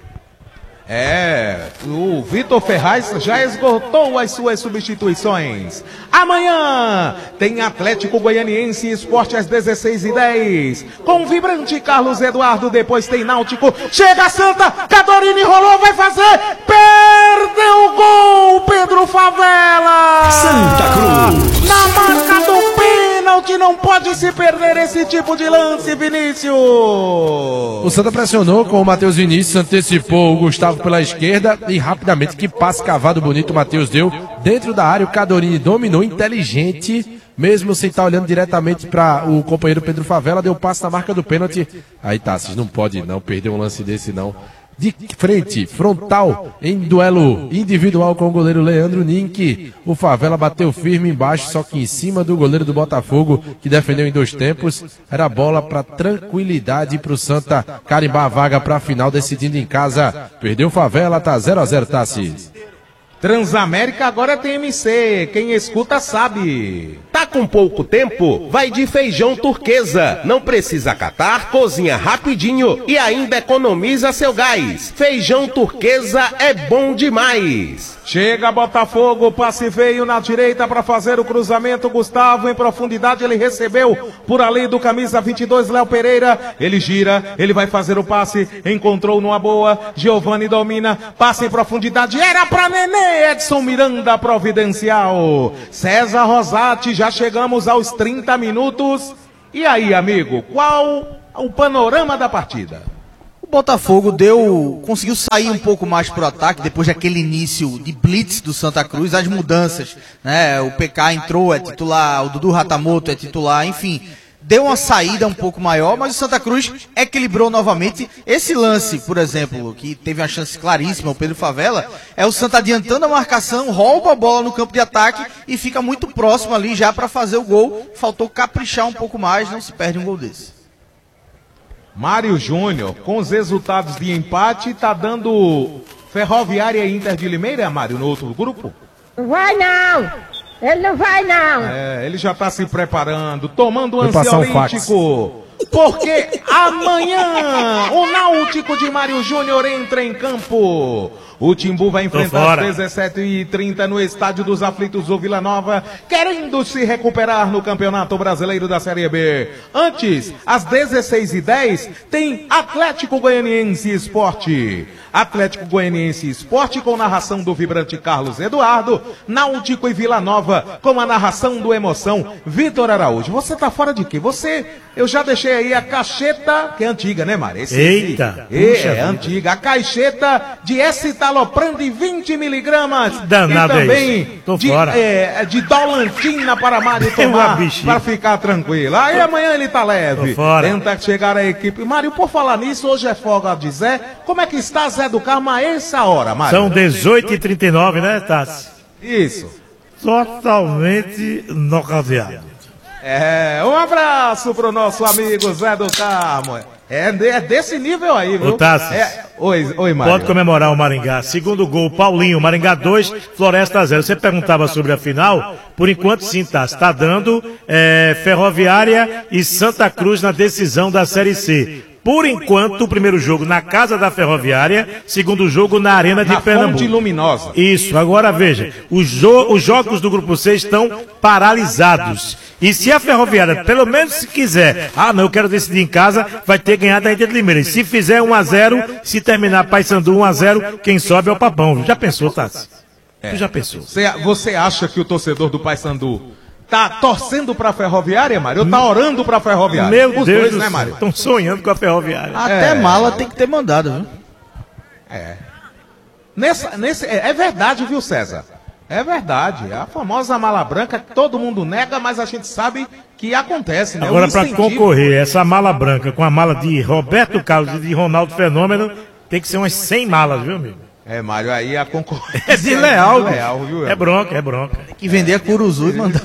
Speaker 5: É, o Vitor Ferraz já esgotou as suas substituições. Amanhã tem Atlético Goianiense e Esporte às dezesseis e dez. Com o vibrante Carlos Eduardo, depois tem Náutico. Chega a Santa, Cadorini rolou, vai fazer. Perdeu o gol, Pedro Favela.
Speaker 3: Santa Cruz.
Speaker 5: Na marca do pênalti, não pode se perder esse tipo de lance, Vinícius.
Speaker 8: O Santa pressionou com o Matheus Vinícius, antecipou o Gustavo pela esquerda e rapidamente, que passe cavado bonito o Matheus deu dentro da área. O Cadorini dominou, inteligente, mesmo sem estar olhando diretamente para o companheiro Pedro Favela, deu passe na marca do pênalti. Aí Tassis, não pode não perder um lance desse não. De frente, frontal, em duelo individual com o goleiro Leandro Ninck. O Favela bateu firme embaixo, só que em cima do goleiro do Botafogo, que defendeu em dois tempos. Era bola para tranquilidade para o Santa carimbar a vaga para a final, decidindo em casa. Perdeu o Favela, tá zero a zero, Tassis.
Speaker 5: Transamérica agora tem M C, quem escuta sabe.
Speaker 7: Tá com pouco tempo? Vai de Feijão Turquesa. Não precisa catar, cozinha rapidinho e ainda economiza seu gás. Feijão Turquesa é bom demais.
Speaker 5: Chega Botafogo, passe veio na direita para fazer o cruzamento. Gustavo em profundidade, ele recebeu por ali do camisa vinte e dois, Léo Pereira. Ele gira, ele vai fazer o passe, encontrou numa boa. Giovani domina, passe em profundidade, era para Nenê. Edson Miranda providencial. César Rosati, já chegamos aos trinta minutos. E aí, amigo, qual o panorama da partida?
Speaker 9: O Botafogo deu, conseguiu sair um pouco mais pro ataque depois daquele início de blitz do Santa Cruz, as mudanças, né? O P K entrou, é titular, o Dudu Ratamoto é titular, enfim, deu uma saída um pouco maior, mas o Santa Cruz equilibrou novamente. Esse lance, por exemplo, que teve uma chance claríssima, o Pedro Favela, é o Santa adiantando a marcação, rouba a bola no campo de ataque e fica muito próximo ali já para fazer o gol. Faltou caprichar um pouco mais, não se perde um gol desse.
Speaker 5: Mário Júnior, com os resultados de empate, tá dando Ferroviária e Inter de Limeira, Mário, no outro grupo?
Speaker 11: Não vai não! Ele não vai não!
Speaker 5: É, ele já tá se preparando, tomando
Speaker 8: Vou passar um
Speaker 5: ansiolítico. Porque amanhã o Náutico de Mário Júnior entra em campo. O Timbu vai enfrentar às dezessete e trinta no Estádio dos Aflitos, o Vila Nova, querendo se recuperar no Campeonato Brasileiro da Série B. Antes, às dezesseis e dez, tem Atlético Goianiense Esporte. Atlético Goianiense Esporte com narração do vibrante Carlos Eduardo. Náutico e Vila Nova com a narração do Emoção Vitor Araújo. Você tá fora de quê? Você, eu já deixei aí a cacheta, que é antiga, né, Mário? Esse,
Speaker 4: Eita!
Speaker 5: esse, é, é antiga. A cacheta de escitalopram de vinte miligramas.
Speaker 4: Danado
Speaker 5: e também
Speaker 4: Tô
Speaker 5: de,
Speaker 4: fora.
Speaker 5: é, de dolantina para Mário tomar, para ficar tranquilo. Aí amanhã ele tá leve. Tenta chegar a equipe. Mário, por falar nisso, hoje é folga de Zé. Como é que está Zé do Carmo a essa hora, Mário?
Speaker 4: São dezoito e trinta e nove, né, Tassi?
Speaker 5: Isso.
Speaker 4: Totalmente nocauteado.
Speaker 5: É, um abraço pro nosso amigo Zé do Carmo. É, é desse nível aí, viu?
Speaker 4: Ô, Tassi,
Speaker 5: é, oi, oi, Mário.
Speaker 4: pode comemorar o Maringá. Segundo gol, Paulinho, Maringá dois, Floresta zero. Você perguntava sobre a final? Por enquanto, sim, Tassi. Está dando é, Ferroviária e Santa Cruz na decisão da Série C. Por enquanto, o primeiro jogo na casa da Ferroviária, segundo jogo na Arena de
Speaker 5: Na
Speaker 4: Pernambuco.
Speaker 5: Fonte Luminosa.
Speaker 4: Isso, agora veja, os, jo os jogos do Grupo C estão paralisados. E se a Ferroviária, pelo menos se quiser, ah não, eu quero decidir em casa, vai ter ganhado a Inter de Limeira. E se fizer um a zero, se terminar Paysandu um a zero, quem sobe é o Papão. Já pensou, Tassi?
Speaker 5: É.
Speaker 4: Tu já pensou?
Speaker 5: Você, você acha que o torcedor do Paysandu tá torcendo pra Ferroviária, Mário? Ou tá orando pra Ferroviária?
Speaker 4: Meu
Speaker 5: Os
Speaker 4: Deus
Speaker 5: dois,
Speaker 4: do
Speaker 5: né,
Speaker 4: céu,
Speaker 5: Mário?
Speaker 4: estão sonhando com a Ferroviária.
Speaker 9: Até
Speaker 5: É.
Speaker 9: mala tem que ter mandado, viu?
Speaker 5: É. Nessa, nesse, é, é verdade, viu, César? É verdade. A famosa mala branca que todo mundo nega, mas a gente sabe que acontece, né?
Speaker 4: Agora,
Speaker 5: Um
Speaker 4: para
Speaker 5: incentivo.
Speaker 4: concorrer, essa mala branca com a mala de Roberto Carlos e de Ronaldo Fenômeno, tem que ser umas cem malas, viu, amigo?
Speaker 5: É, Mário, aí a concorrência
Speaker 4: É desleal,
Speaker 5: é desleal, viu?
Speaker 4: É bronca, é bronca.
Speaker 9: Tem que vender a Curuzu e mandar.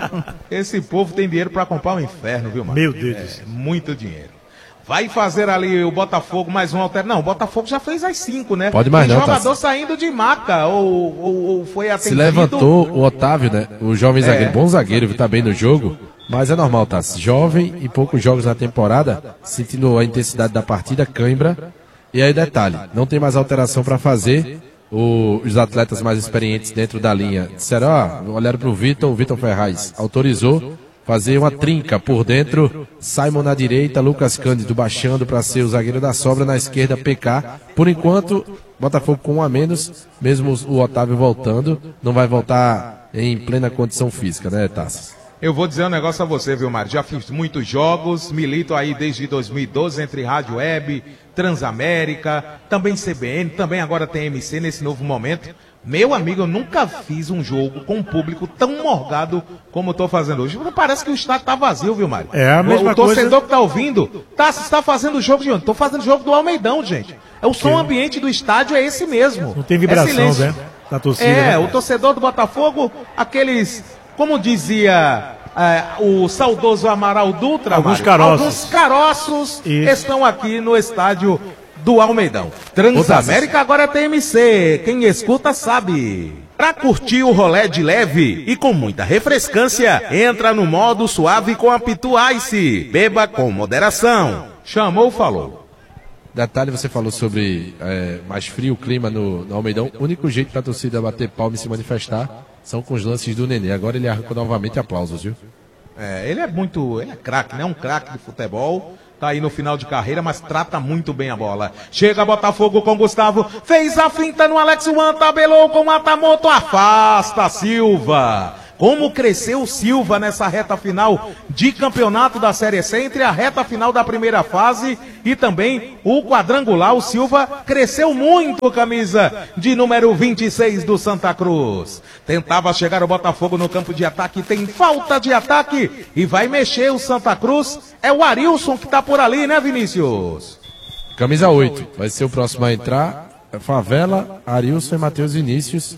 Speaker 5: Esse povo tem dinheiro pra comprar o inferno, viu, Mário?
Speaker 4: Meu Deus
Speaker 5: é,
Speaker 4: do céu.
Speaker 5: Muito dinheiro. Vai fazer ali o Botafogo mais um alter... Não, o Botafogo já fez as cinco, né?
Speaker 8: Pode mais
Speaker 5: Tem
Speaker 8: não,
Speaker 5: jogador
Speaker 8: Tassi.
Speaker 5: saindo de maca, ou, ou, ou foi atendido...
Speaker 8: Se levantou o Otávio, né? O jovem zagueiro, bom zagueiro, que tá bem no jogo. Mas é normal, tá? Jovem e poucos jogos na temporada, sentindo a intensidade da partida, cãibra. E aí, detalhe, não tem mais alteração para fazer. O- os atletas mais experientes dentro da linha disseram, ó, olharam pro Vitor, o Vitor Ferraz autorizou fazer uma trinca por dentro, Simon na direita, Lucas Cândido baixando para ser o zagueiro da sobra, na esquerda P K. Por enquanto, Botafogo com um a menos, mesmo o Otávio voltando, não vai voltar em plena condição física, né, Tassi?
Speaker 5: Eu vou dizer um negócio a você, viu, Mário? Já fiz muitos jogos, milito aí desde dois mil e doze entre Rádio Web, Transamérica, também C B N, também agora tem M C nesse novo momento. Meu amigo, eu nunca fiz um jogo com um público tão morgado como eu tô fazendo hoje. Parece que o estádio tá vazio, viu, Mário?
Speaker 4: É a mesma
Speaker 5: O, o torcedor
Speaker 4: coisa-
Speaker 5: que tá ouvindo, tá, você está fazendo jogo de onde? Tô fazendo jogo do Almeidão, gente. É o som ambiente do estádio é esse mesmo.
Speaker 4: Não tem
Speaker 5: É
Speaker 4: vibração,
Speaker 5: silêncio.
Speaker 4: né? Da torcida.
Speaker 5: É,
Speaker 4: né?
Speaker 5: o torcedor do Botafogo, aqueles, como dizia é, o saudoso Amaral Dutra,
Speaker 4: Alguns
Speaker 5: Mário,
Speaker 4: caroços.
Speaker 5: alguns caroços
Speaker 4: Isso.
Speaker 5: estão aqui no estádio do Almeidão. Transamérica agora é T M C, quem escuta sabe. Pra curtir o rolê de leve e com muita refrescância, entra no modo suave com a Pitu Ice. Beba com moderação. Chamou, falou.
Speaker 8: Detalhe, você falou sobre é, mais frio o clima no, no Almeidão. O único jeito para a torcida bater palma e se manifestar são com os lances do Nenê. Agora ele arrancou novamente aplausos, viu?
Speaker 5: É, ele é muito, ele é craque, né? Um craque do futebol. Tá aí no final de carreira, mas trata muito bem a bola. Chega Botafogo com Gustavo, fez a finta no Alex One, tabelou com Matamoto, afasta Silva. Como cresceu Silva nessa reta final de campeonato da Série C, entre a reta final da primeira fase e também o quadrangular. O Silva cresceu muito, camisa de número vinte e seis do Santa Cruz. Tentava chegar o Botafogo no campo de ataque, tem falta de ataque e vai mexer o Santa Cruz. É o Arilson que tá por ali, né, Vinícius?
Speaker 8: Camisa oito, vai ser o próximo a entrar. Favela, Arilson e Matheus Vinícius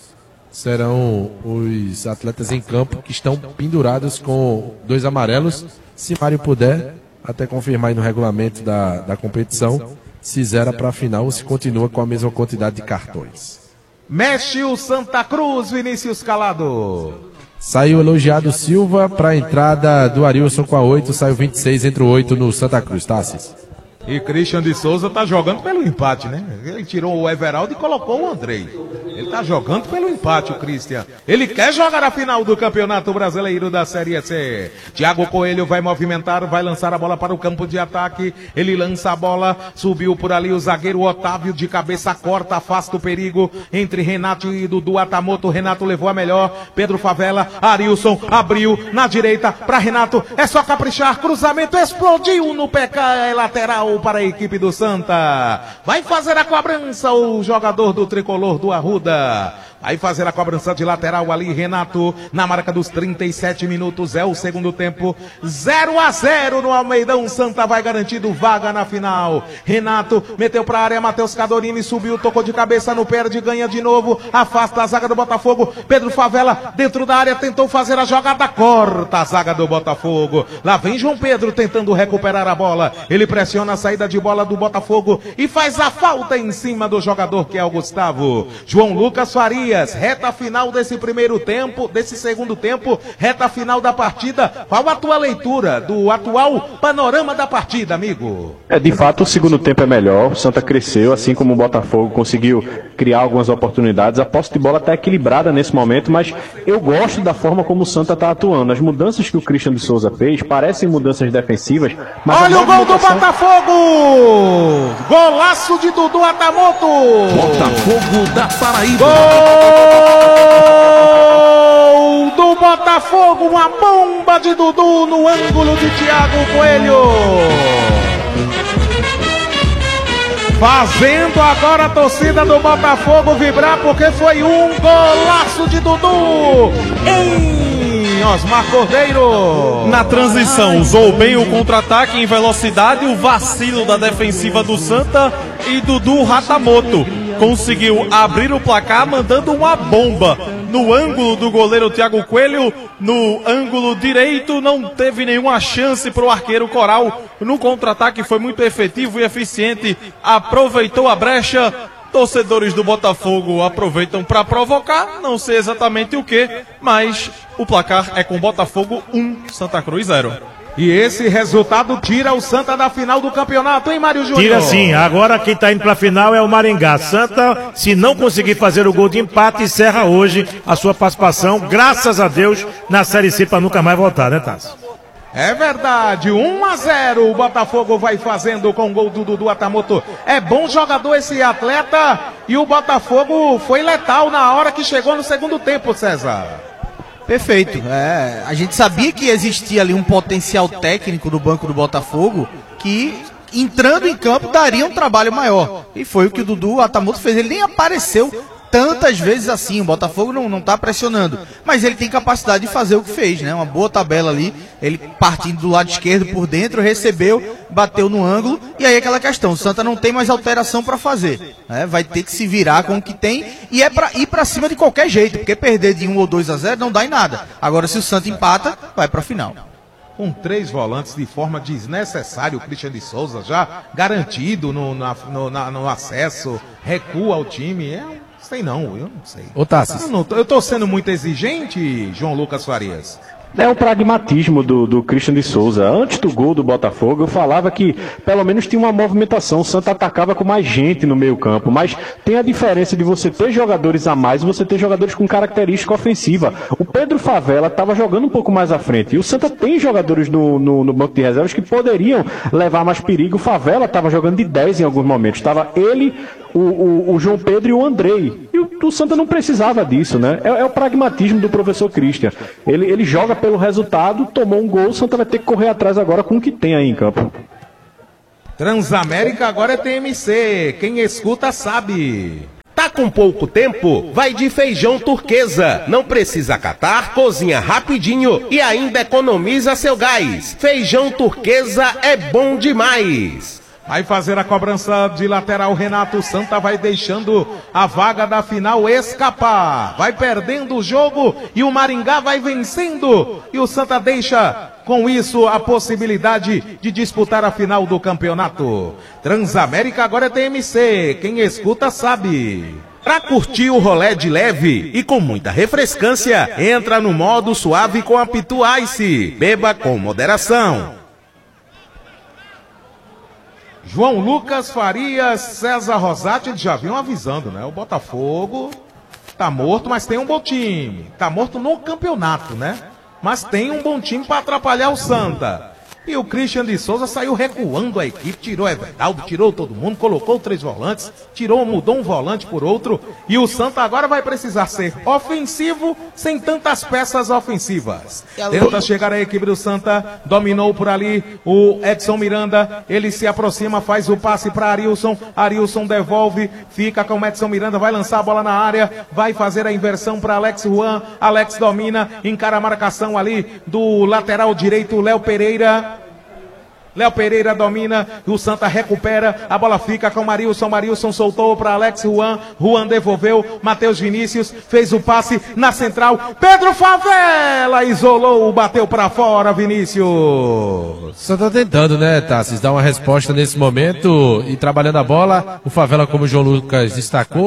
Speaker 8: serão os atletas em campo que estão pendurados com dois amarelos. Se Mário puder, até confirmar aí no regulamento da, da competição, se zera para a final ou se continua com a mesma quantidade de cartões.
Speaker 5: Mexe o Santa Cruz, Vinícius Calado.
Speaker 8: Saiu elogiado Silva para a entrada do Arilson com a oito, saiu vinte e seis, entre o oito no Santa Cruz, tá, Cis?
Speaker 5: E Christian de Souza tá jogando pelo empate, né? Ele tirou o Everaldo e colocou o Andrei. Ele tá jogando pelo empate, o Christian. Ele quer jogar a final do Campeonato Brasileiro da Série C. Thiago Coelho vai movimentar, vai lançar a bola para o campo de ataque. Ele lança a bola, subiu por ali o zagueiro Otávio de cabeça, corta, afasta o perigo entre Renato e Dudu Atamoto. Renato levou a melhor. Pedro Favela, Arilson abriu na direita para Renato. É só caprichar, cruzamento explodiu no P K, é lateral para a equipe do Santa. Vai fazer a cobrança o jogador do tricolor do Arruda. Vai fazer a cobrança de lateral ali, Renato, na marca dos trinta e sete minutos, é o segundo tempo, zero a zero no Almeidão. Santa vai garantindo vaga na final. Renato meteu para a área, Matheus Cadorini subiu, tocou de cabeça, no perde, ganha de novo, afasta a zaga do Botafogo. Pedro Favela dentro da área, tentou fazer a jogada, corta a zaga do Botafogo. Lá vem João Pedro tentando recuperar a bola, ele pressiona a saída de bola do Botafogo e faz a falta em cima do jogador que é o Gustavo. João Lucas Farias Farias, reta final desse primeiro tempo, desse segundo tempo, reta final da partida. Qual a tua leitura do atual panorama da partida, amigo?
Speaker 10: É, de fato, o segundo tempo é melhor. O Santa cresceu, assim como o Botafogo conseguiu criar algumas oportunidades. A posse de bola está equilibrada nesse momento, mas eu gosto da forma como o Santa está atuando. As mudanças que o Christian de Souza fez parecem mudanças defensivas. Mas
Speaker 5: olha o gol do Botafogo! Golaço de Dudu Atamoto!
Speaker 3: Botafogo da Paraíba.
Speaker 5: Gol do Botafogo, uma bomba de Dudu no ângulo de Thiago Coelho. Fazendo agora a torcida do Botafogo vibrar, porque foi um golaço de Dudu em Osmar Cordeiro.
Speaker 6: Na transição, usou bem o contra-ataque em velocidade, o vacilo da defensiva do Santa, e Dudu Ratamoto conseguiu abrir o placar mandando uma bomba no ângulo do goleiro Thiago Coelho. No ângulo direito não teve nenhuma chance para o arqueiro Coral. No contra-ataque foi muito efetivo e eficiente, aproveitou a brecha. Torcedores do Botafogo aproveitam para provocar, não sei exatamente o que, mas o placar é com Botafogo um, Santa Cruz zero.
Speaker 5: E esse resultado tira o Santa da final do campeonato, hein, Mário Júnior?
Speaker 4: Tira sim. Agora quem está indo para a final é o Maringá. Santa, se não conseguir fazer o gol de empate, encerra hoje a sua participação, graças a Deus, na Série C para nunca mais voltar, né, Tássio?
Speaker 5: É verdade, um a zero o Botafogo vai fazendo com o gol do Dudu Atamoto. É bom jogador esse atleta, e o Botafogo foi letal na hora que chegou no segundo tempo, César.
Speaker 9: Perfeito. É, a gente sabia que existia ali um potencial técnico do banco do Botafogo que, entrando em campo, daria um trabalho maior. E foi o que o Dudu Atamoto fez. Ele nem apareceu tantas vezes assim. O Botafogo não, não tá pressionando, mas ele tem capacidade de fazer o que fez, né? Uma boa tabela ali, ele partindo do lado esquerdo por dentro, recebeu, bateu no ângulo, e aí aquela questão, o Santa não tem mais alteração para fazer, né? Vai ter que se virar com o que tem, e é para ir para cima de qualquer jeito, porque perder de um ou dois a zero não dá em nada. Agora, se o Santa empata, vai para a final.
Speaker 5: Com três volantes de forma desnecessária, o Christian de Souza já garantido no, na, no, na, no acesso, recua ao time, é... sei não, eu não sei.
Speaker 8: Ô, Tassis.
Speaker 5: Eu, não tô, eu tô sendo muito exigente, João Lucas Farias.
Speaker 10: É o pragmatismo do, do Christian de Souza. Antes do gol do Botafogo, eu falava que pelo menos tinha uma movimentação. O Santa atacava com mais gente no meio campo, mas tem a diferença de você ter jogadores a mais e você ter jogadores com característica ofensiva. O Pedro Favela estava jogando um pouco mais à frente, e o Santa tem jogadores no, no, no banco de reservas que poderiam levar mais perigo. O Favela estava jogando de dez em alguns momentos. Estava ele, o, o, o João Pedro e o Andrei. E o, o Santa não precisava disso, né? É, é o pragmatismo do professor Christian. Ele, ele joga pelo resultado, tomou um gol, o Santa vai ter que correr atrás agora com o que tem aí em campo.
Speaker 5: Transamérica agora é T M C, quem escuta sabe.
Speaker 7: Tá com pouco tempo? Vai de Feijão Turquesa. Não precisa catar, cozinha rapidinho e ainda economiza seu gás. Feijão Turquesa é bom demais.
Speaker 5: Vai fazer a cobrança de lateral Renato. Santa vai deixando a vaga da final escapar. Vai perdendo o jogo e o Maringá vai vencendo. E o Santa deixa com isso a possibilidade de disputar a final do campeonato. Transamérica agora é T M C. Quem escuta sabe.
Speaker 7: Pra curtir o rolê de leve e com muita refrescância, entra no modo suave com a Pitu Ice. Beba com moderação.
Speaker 5: João Lucas Farias, César Rosati, já vinham avisando, né? O Botafogo tá morto, mas tem um bom time. Tá morto no campeonato, né? Mas tem um bom time para atrapalhar o Santa. E o Christian de Souza saiu recuando a equipe, tirou Everaldo, tirou todo mundo, colocou três volantes, tirou, mudou um volante por outro. E o Santa agora vai precisar ser ofensivo sem tantas peças ofensivas. Tenta chegar a equipe do Santa, dominou por ali o Edson Miranda, ele se aproxima, faz o passe para Arilson, Arilson devolve, fica com o Edson Miranda, vai lançar a bola na área, vai fazer a inversão para Alex Juan, Alex domina, encara a marcação ali do lateral direito, Léo Pereira. Léo Pereira domina, o Santa recupera, a bola fica com o Marilson, Marilson soltou para Alex Juan, Juan devolveu, Matheus Vinícius fez o passe na central, Pedro Favela isolou, bateu para fora, Vinícius.
Speaker 8: Santa tentando, né, Tassis, dar uma resposta nesse momento e trabalhando a bola. O Favela, como o João Lucas destacou,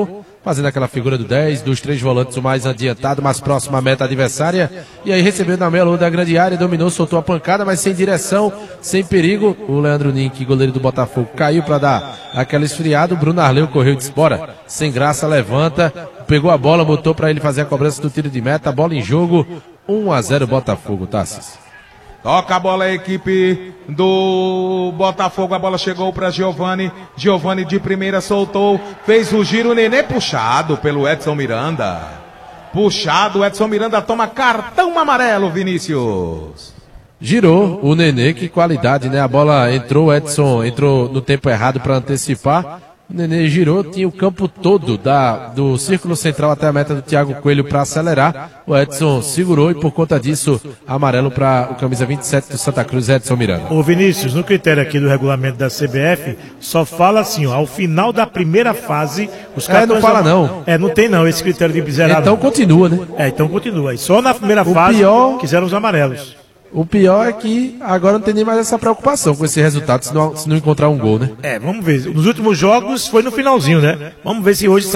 Speaker 8: fazendo aquela figura do dez, dos três volantes o mais adiantado, mais próximo à meta adversária, e aí recebeu na meia lua da grande área, dominou, soltou a pancada, mas sem direção, sem perigo. O Leandro Nink, goleiro do Botafogo, caiu para dar aquela esfriada. O Bruno Arleu correu e disse, bora, sem graça, levanta, pegou a bola, botou para ele fazer a cobrança do tiro de meta, bola em jogo, um a zero Botafogo, Tassis.
Speaker 5: Toca a bola a equipe do Botafogo, a bola chegou para Giovani, Giovani de primeira soltou, fez o giro, o Nenê puxado pelo Edson Miranda. Puxado, Edson Miranda toma cartão amarelo, Vinícius.
Speaker 8: Girou o Nenê, que qualidade, né? A bola entrou, o Edson entrou no tempo errado para antecipar. O Nenê girou, tinha o campo todo da, do círculo central até a meta do Thiago Coelho para acelerar. O Edson segurou e por conta disso, amarelo para o camisa vinte e sete do Santa Cruz, Edson Miranda.
Speaker 4: Ô Vinícius, no critério aqui do regulamento da C B F, só fala assim, ó, ao final da primeira fase, os caras...
Speaker 8: É, não fala não.
Speaker 4: É, não tem não, esse critério de zerado.
Speaker 8: Então continua, né?
Speaker 4: É, então continua. E só na primeira
Speaker 8: O
Speaker 4: fase
Speaker 8: pior-
Speaker 4: quiseram os amarelos.
Speaker 8: O pior é que agora não tem nem mais essa preocupação com esse resultado, se não, se não encontrar um gol, né?
Speaker 4: É, vamos ver. Nos últimos jogos foi no finalzinho, né? Vamos ver se hoje